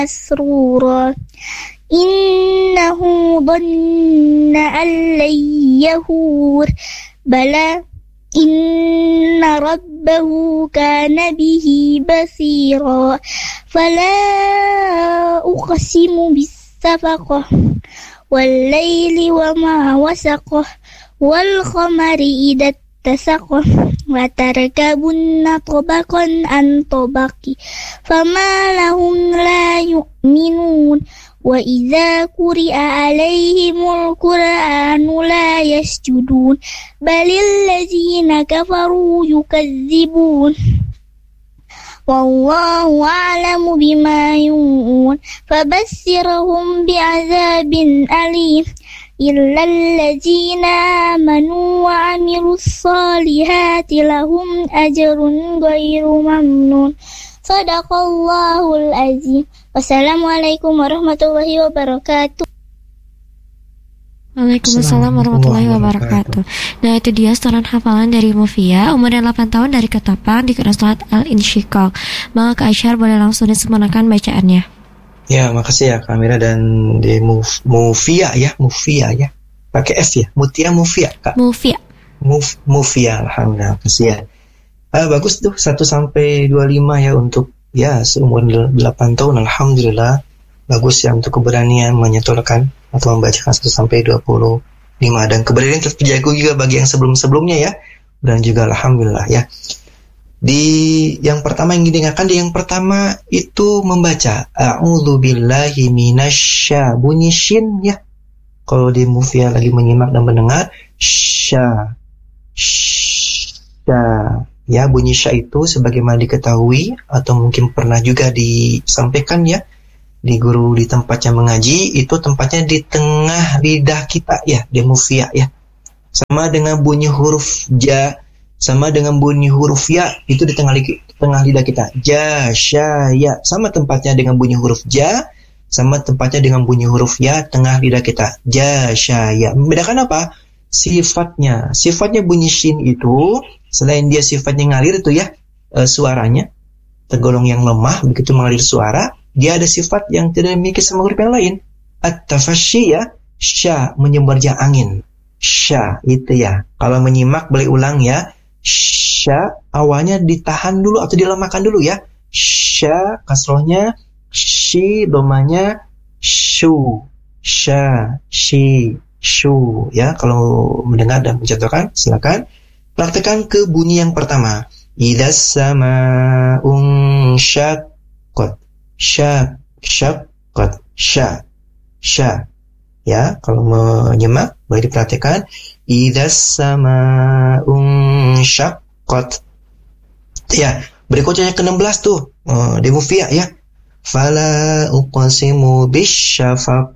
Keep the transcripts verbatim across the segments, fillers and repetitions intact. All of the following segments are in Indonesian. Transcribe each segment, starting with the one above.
مسرورا إنه ظن أن لن يحور بلى إن ربه كان به بصيرا فلا أقسم بالشفق والليل وما وسق والقمر إذا اتسق وتركبن طبقا عن طبق فما لهم لا يؤمنون وإذا قرئ عليهم القرآن لا يسجدون بل الذين كفروا يكذبون والله أعلم بما يوعون فبشرهم بعذاب أليم إلا الذين آمنوا وعملوا الصالحات لهم أجر غير ممنون صدق الله العظيم. Wassalamualaikum warahmatullahi wabarakatuh. Waalaikumsalam warahmatullahi wabarakatuh. Nah, itu dia setoran hafalan dari Mufia, umur delapan tahun dari Ketapang di Quran Surat Al-Insyiqaq. Maka Kak Aisyah boleh langsung disempurnakan bacaannya. Ya, makasih ya Kamira dan di Muf, Mufia ya, Mufia ya. Pakai F ya, Mutia Mufia Kak. Mufia. Muf, Mufia, alhamdulillah, makasih ya. Ah, bagus tuh satu sampai dua puluh lima ya untuk ya seumur delapan tahun, alhamdulillah. Bagus ya untuk keberanian menyetorkan atau membacakan satu sampai dua puluh lima dan keberanian terjaga juga bagi yang sebelum-sebelumnya ya. Dan juga alhamdulillah ya. Di yang pertama yang didengarkan di yang pertama itu membaca a'udzubillahi minasya, bunyi shin ya. Kalau di Mufia lagi menyimak dan mendengar sya sya ya, bunyi sya itu sebagaimana diketahui atau mungkin pernah juga disampaikan ya di guru di tempatnya mengaji, itu tempatnya di tengah lidah kita ya, di Mufia ya. Sama dengan bunyi huruf ja, sama dengan bunyi huruf ya, itu di tengah, tengah lidah kita. Ja, sya, ya. Sama tempatnya dengan bunyi huruf ja, sama tempatnya dengan bunyi huruf ya, tengah lidah kita. Ja, sya, ya. Membedakan apa? Sifatnya. Sifatnya bunyi shin itu, selain dia sifatnya ngalir itu ya, e, suaranya, tergolong yang lemah, begitu mengalir suara, dia ada sifat yang tidak dimiliki sama huruf yang lain. At-tafashi ya, sya, menyembarnya angin. Sya, itu ya. Kalau menyimak, boleh ulang ya. Sya, awalnya ditahan dulu atau dilemahkan dulu ya. Sya, kasrohnya, shi, domanya, shu. Sya, shi, shu. Ya, kalau mendengar dan mencontohkan, silakan. Praktekkan ke bunyi yang pertama. Idzas sama'un syaqqat. Syak, syaqqat, sya, sya. Ya, kalau menyimak boleh diperhatikan. Idzas sama'un syaqqat. Ya, berikutnya yang ke enam belas tuh, uh, di Mufia ya. Fala uqsimu bisyafaq.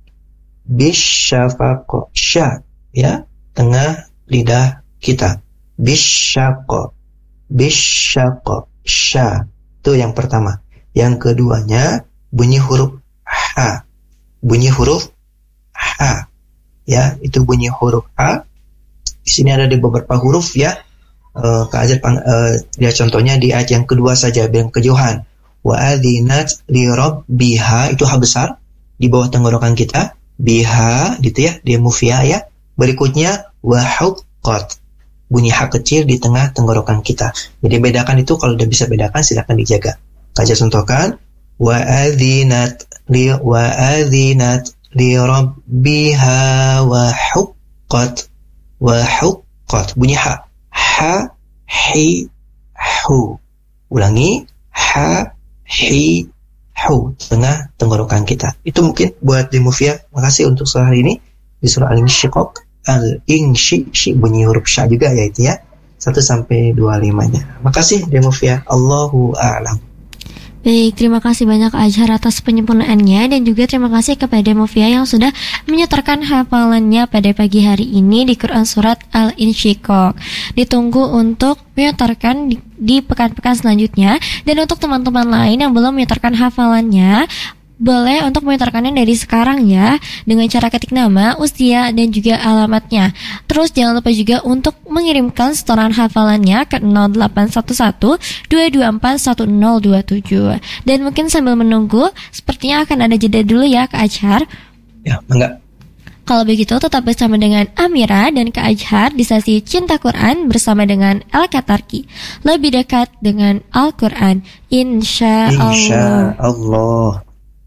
Bisyafaq, sya, ya, tengah lidah kita. Bisyaqq, bisyaqq, sya. Itu yang pertama. Yang keduanya bunyi huruf ha. Bunyi huruf ha. Ya, itu bunyi huruf ha. Di sini ada di beberapa huruf ya. Uh, Kak Azhar uh, lihat contohnya di ayat yang kedua saja, yang kejauhan. Wa adzinat li rabbiha, itu ha besar di bawah tenggorokan kita. Biha gitu ya, di Mufia ya. Berikutnya wa huqqat, bunyi ha kecil di tengah tenggorokan kita. Jadi bedakan itu, kalau udah bisa bedakan silakan dijaga. Kaja contohkan wa adzinat li wa adzinat li rabbiha wa huqqat wa huqqat, bunyi ha. Ha, hi, hu. Ulangi, ha, hi, hu, tengah tenggorokan kita. Itu mungkin buat di Mufia. Makasih untuk surah hari ini di surah Al-Insyiqaq. Al-Insyi, bunyi huruf sya juga ya itu ya. satu sampai dua puluh lima nya. Makasih di Mufia. Allahu a'lam. Baik, terima kasih banyak Azhar atas penyempurnaannya, dan juga terima kasih kepada Mufia yang sudah menyetorkan hafalannya pada pagi hari ini di Quran Surat Al-Insyiqaq. Ditunggu untuk menyetorkan di, di pekan-pekan selanjutnya. Dan untuk teman-teman lain yang belum menyetorkan hafalannya, boleh untuk menyetorkannya dari sekarang ya, dengan cara ketik nama, usia, dan juga alamatnya. Terus jangan lupa juga untuk mengirimkan setoran hafalannya ke nol delapan satu satu dua dua empat satu nol dua tujuh. Dan mungkin sambil menunggu, sepertinya akan ada jeda dulu ya Kak Ajhar. Ya, enggak. Kalau begitu tetap bersama dengan Amira dan Kak Ajhar di sesi Cinta Quran bersama dengan Al-Katarki. Lebih dekat dengan Al-Quran, insya Allah. Insya Allah.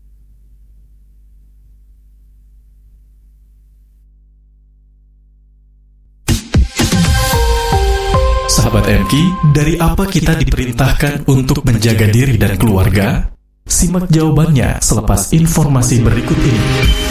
Sahabat M K, dari apa kita diperintahkan untuk menjaga diri dan keluarga? Simak jawabannya selepas informasi berikut ini.